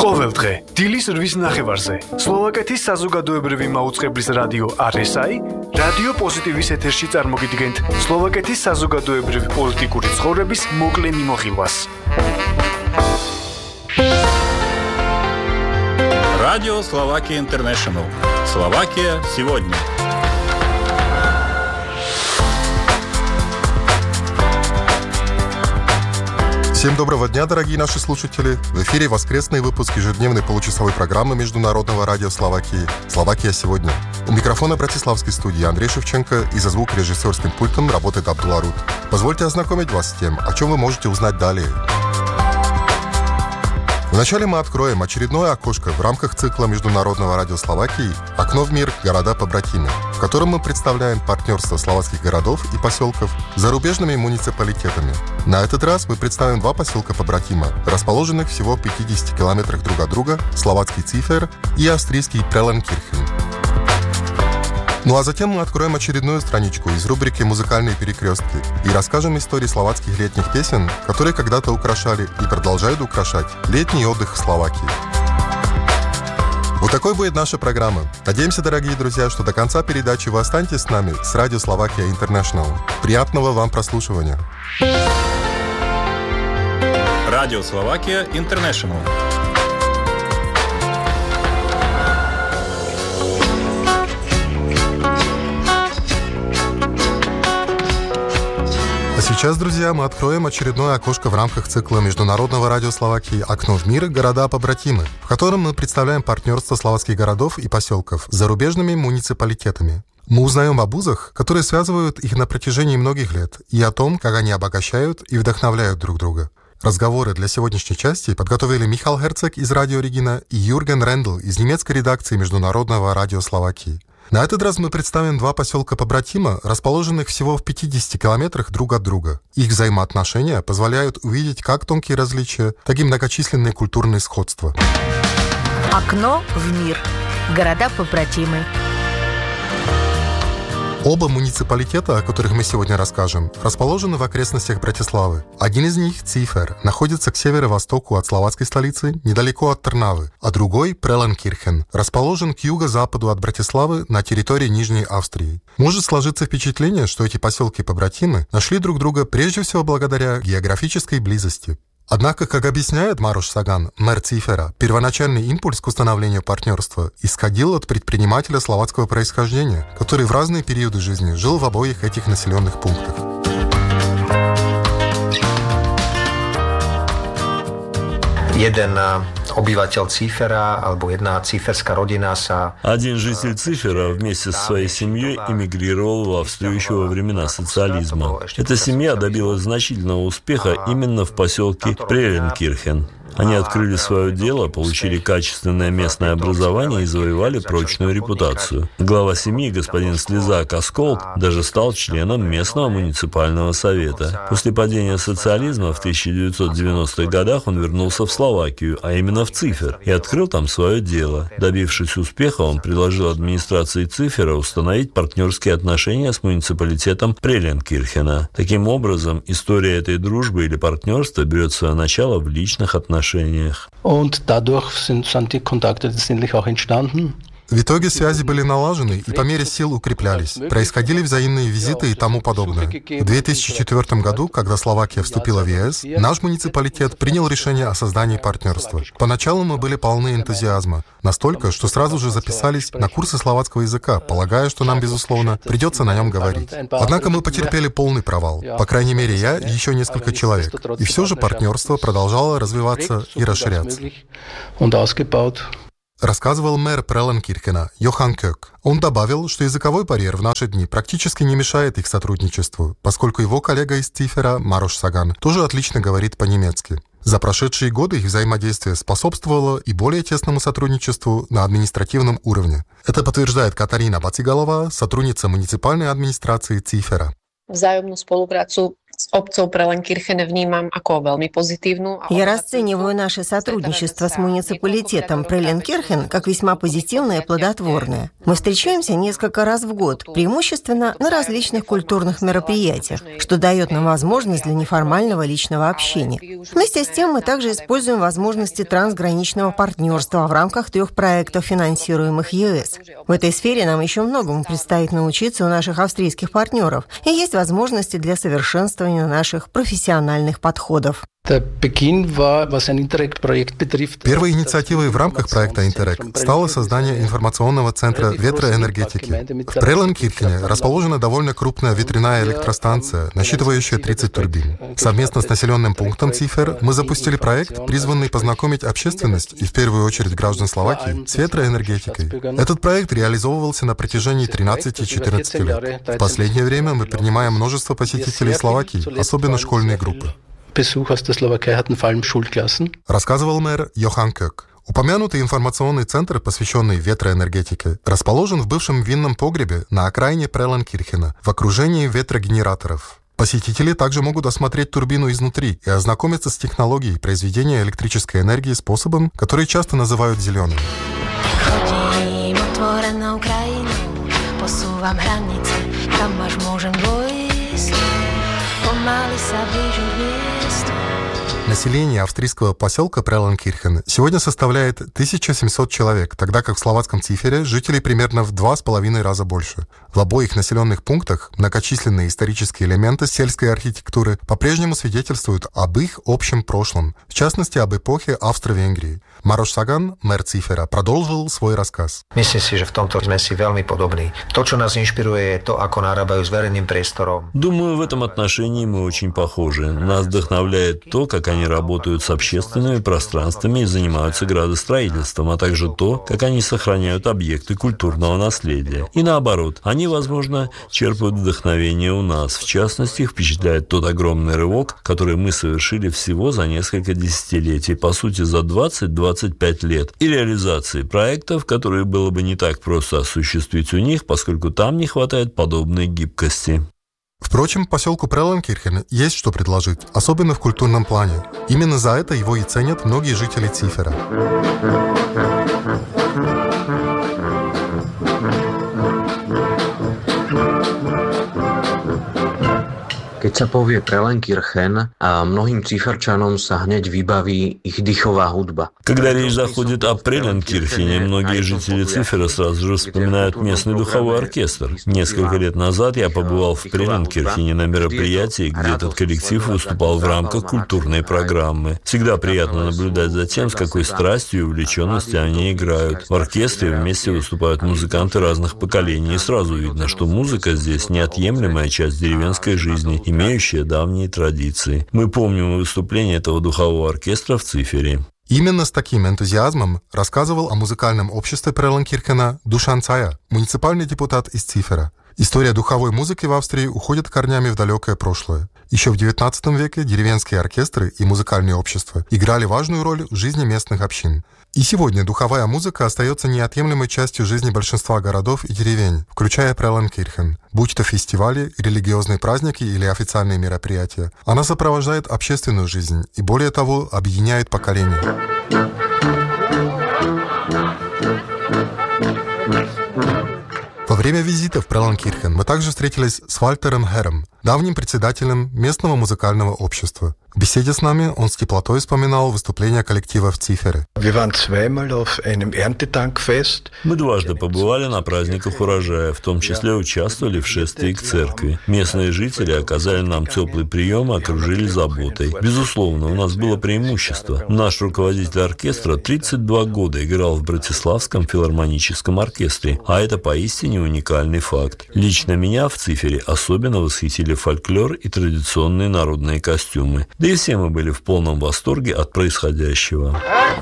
ყოველდღე დილის 8 ნახევარზე სლოვაკეთის საზოგადოებრივი მაუწყებლის რადიო RSI რადიო პოზიტივის ეთერში წარმოგიდგენთ სლოვაკეთის საზოგადოებრივი პოლიტიკური ცხოვრების მოკლე მიმოხილვას. Радио Словакия Интернешнл. Словакия сегодня. Всем доброго дня, дорогие наши слушатели! В эфире воскресный выпуск ежедневной получасовой программы Международного радио Словакии «Словакия сегодня». У микрофона братиславской студии Андрей Шевченко и за звукорежиссерским пультом работает Абдулла Руд. Позвольте ознакомить вас с тем, о чем вы можете узнать далее. Вначале мы откроем очередное окошко в рамках цикла Международного радио Словакии «Окно в мир. Города-побратимы», в котором мы представляем партнерство словацких городов и поселков с зарубежными муниципалитетами. На этот раз мы представим два поселка-побратима, расположенных всего в 50 километрах друг от друга, словацкий Цифер и австрийский Преленкирхен. Ну а затем мы откроем очередную страничку из рубрики «Музыкальные перекрестки» и расскажем истории словацких летних песен, которые когда-то украшали и продолжают украшать летний отдых в Словакии. Вот такой будет наша программа. Надеемся, дорогие друзья, что до конца передачи вы останетесь с нами с радио Словакия Интернешнл. Приятного вам прослушивания. Радио Словакия Интернешнл. А сейчас, друзья, мы откроем очередное окошко в рамках цикла Международного радио Словакии «Окно в мир. Города-побратимы», в котором мы представляем партнерство словацких городов и поселков с зарубежными муниципалитетами. Мы узнаем об узах, которые связывают их на протяжении многих лет, и о том, как они обогащают и вдохновляют друг друга. Разговоры для сегодняшней части подготовили Михаил Герцег из Радио Регина и Юрген Рендл из немецкой редакции Международного радио Словакии. На этот раз мы представим два поселка-побратима, расположенных всего в 50 километрах друг от друга. Их взаимоотношения позволяют увидеть как тонкие различия, так и многочисленные культурные сходства. Окно в мир. Города-побратимы. Оба муниципалитета, о которых мы сегодня расскажем, расположены в окрестностях Братиславы. Один из них, Цифер, находится к северо-востоку от словацкой столицы, недалеко от Трнавы, а другой, Преленкирхен, расположен к юго-западу от Братиславы на территории Нижней Австрии. Может сложиться впечатление, что эти поселки-побратимы нашли друг друга прежде всего благодаря географической близости. Однако, как объясняет Марош Саган, мэр Цифера, первоначальный импульс к установлению партнерства исходил от предпринимателя словацкого происхождения, который в разные периоды жизни жил в обоих этих населенных пунктах. Один житель Цифера вместе со своей семьей эмигрировал в Австрию еще во времена социализма. Эта семья добилась значительного успеха именно в поселке Преленкирхен. Они открыли свое дело, получили качественное местное образование и завоевали прочную репутацию. Глава семьи, господин Слезак Асколд, даже стал членом местного муниципального совета. После падения социализма в 1990-х годах он вернулся в Словакию, а именно в Цифер, и открыл там свое дело. Добившись успеха, он предложил администрации Цифера установить партнерские отношения с муниципалитетом Преленкирхена. Таким образом, история этой дружбы или партнерства берет свое начало в личных отношениях. Und dadurch sind die Kontakte letztendlich auch entstanden. В итоге связи были налажены и по мере сил укреплялись. Происходили взаимные визиты и тому подобное. В 2004 году, когда Словакия вступила в ЕС, наш муниципалитет принял решение о создании партнерства. Поначалу мы были полны энтузиазма. Настолько, что сразу же записались на курсы словацкого языка, полагая, что нам, безусловно, придется на нем говорить. Однако мы потерпели полный провал. По крайней мере, я и еще несколько человек. И все же партнерство продолжало развиваться и расширяться. Рассказывал мэр Преленкирхена Йохан Кёк. Он добавил, что языковой барьер в наши дни практически не мешает их сотрудничеству, поскольку его коллега из Цифера, Марош Саган, тоже отлично говорит по-немецки. За прошедшие годы их взаимодействие способствовало и более тесному сотрудничеству на административном уровне. Это подтверждает Катарина Бацигалова, сотрудница муниципальной администрации Цифера. Vzájomnú spoluprácu Я расцениваю наше сотрудничество с муниципалитетом Преленкирхен как весьма позитивное и плодотворное. Мы встречаемся несколько раз в год, преимущественно на различных культурных мероприятиях, что дает нам возможность для неформального личного общения. Вместе с тем мы также используем возможности трансграничного партнерства в рамках 3 проектов, финансируемых ЕС. В этой сфере нам еще многому предстоит научиться у наших австрийских партнеров, и есть возможности для совершенствования наших профессиональных подходов. Первой инициативой в рамках проекта «Интеррек» стало создание информационного центра ветроэнергетики. В Преленкирхене расположена довольно крупная ветряная электростанция, насчитывающая 30 турбин. Совместно с населенным пунктом Цифер мы запустили проект, призванный познакомить общественность и в первую очередь граждан Словакии с ветроэнергетикой. Этот проект реализовывался на протяжении 13-14 лет. В последнее время мы принимаем множество посетителей Словакии, особенно школьные группы. Рассказывал мэр Йохан Кёк. Упомянутый информационный центр, посвященный ветроэнергетике, расположен в бывшем винном погребе на окраине Преленкирхена, в окружении ветрогенераторов. Посетители также могут осмотреть турбину изнутри и ознакомиться с технологией произведения электрической энергии способом, который часто называют зеленым. Население австрийского поселка Преленкирхен сегодня составляет 1700 человек, тогда как в словацком Цифере жителей примерно в 2,5 раза больше. В обоих населенных пунктах многочисленные исторические элементы сельской архитектуры по-прежнему свидетельствуют об их общем прошлом, в частности, об эпохе Австро-Венгрии. Марош Саган, мэр Цифера, продолжил свой рассказ. Myslím si, že v tomto sme si veľmi podobní. To, čo nás inšpiruje, je to, ako narábajú s verejným priestorom. Думаю, в этом отношении мы очень похожи. Нас вдохновляет то, как они работают с общественными пространствами и занимаются градостроительством, а также то, как они сохраняют объекты культурного наследия. И наоборот, они, возможно, черпают вдохновение у нас. В частности, их впечатляет тот огромный рывок, который мы совершили всего за несколько десятилетий, по сути, за 20-25 лет, и реализации проектов, которые было бы не так просто осуществить у них, поскольку там не хватает подобной гибкости. Впрочем, поселку Преленкирхен есть что предложить, особенно в культурном плане. Именно за это его и ценят многие жители Цифера. Keď sa povie Preленkirchen, a mnohým Ciferčanom sa hneď vybaví ich dýchová hudba. Когда речь заходит о Преленкирхене, многие жители Цифера сразу же вспоминают местный духовой оркестр. Несколько лет назад я побывал в Преленкирхене на мероприятии, где этот коллектив выступал в рамках культурной программы. Всегда приятно наблюдать за тем, с какой страстью и увлеченностью они играют. В оркестре вместе выступают музыканты разных поколений, и сразу видно, что музыка здесь неотъемлемая часть деревенской жизни, имеющая давние традиции. Мы помним выступление этого духового оркестра в Цифере. Именно с таким энтузиазмом рассказывал о музыкальном обществе Преленкирхена Душан Цая, муниципальный депутат из Цифера. История духовой музыки в Австрии уходит корнями в далекое прошлое. Еще в XIX веке деревенские оркестры и музыкальные общества играли важную роль в жизни местных общин. И сегодня духовая музыка остается неотъемлемой частью жизни большинства городов и деревень, включая Преленкирхен. Будь то фестивали, религиозные праздники или официальные мероприятия, она сопровождает общественную жизнь и, более того, объединяет поколения. Во время визита в Преленкирхен мы также встретились с Вальтером Хером, давним председателем местного музыкального общества. В беседе с нами он с теплотой вспоминал выступления коллектива в Цифере. Мы дважды побывали на праздниках урожая, в том числе участвовали в шествии к церкви. Местные жители оказали нам теплый прием и окружили заботой. Безусловно, у нас было преимущество. Наш руководитель оркестра 32 года играл в Братиславском филармоническом оркестре, а это поистине уникальный факт. Лично меня в Цифере особенно восхитили фольклор и традиционные народные костюмы. Да и все мы были в полном восторге от происходящего.